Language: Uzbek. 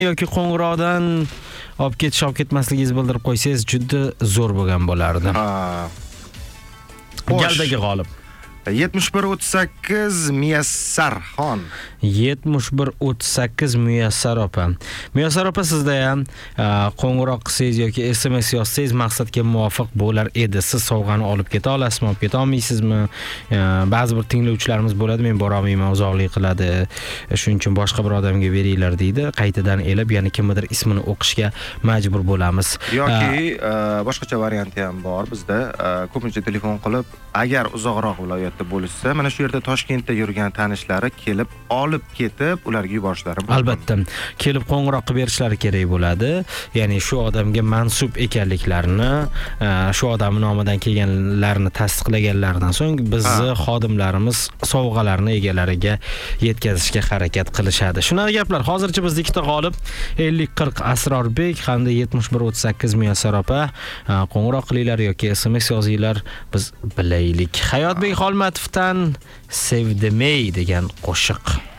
yoki qo'ng'iroqdan olib ketish olib ketmasligingizni bildirib qo'ysangiz juda zo'r bo'lgan bo'lardi. Galdagi g'olib 7138 Muyassarxon. 7138 Muyassar opa. Muyassar opa, sizda ham qo'ng'iroq qilsangiz yoki SMS yozsangiz maqsadga muvofiq bo'lar edi. Siz sovg'ani olib keta olasizmi, olib keta olmaysizmi? Ba'zi bir tinglovchilarimiz bo'ladi, men bora olmayman, uzoqlik qiladi. Shuning uchun boshqa bir odamga beringlar deydi. Qaytadan elib, ya'ni kimnidir ismini o'qishga majbur bo'lamiz. Yoki boshqacha varianti ham bor bizda. Ko'pincha telefon qilib, agar uzoqroq viloyatda bo'lsa, mana shu yerda Toshkentda yurgan tanishlari kelib olib ketib, ularga yuborishlari mumkin. Albatta, kelib qo'ng'iroq qilib berishlari kerak bo'ladi. Ya'ni shu odamga mansub ekanliklarini, shu odam nomidan kelganlarini tasdiqlaganlaridan so'ng bizni xodimlarimiz sovg'alarni egalariga yetkazishga harakat qilishadi. Shunaqa gaplar. Hozircha bizda ikkita g'olib 5040 Asrorbek hamda 7138 Muyassar opa. Qo'ng'iroq qilinglar yoki SMS yozinglar, biz bilaylik. Hayotbek Xolmatovdan Sevdimey degan qo'shiq.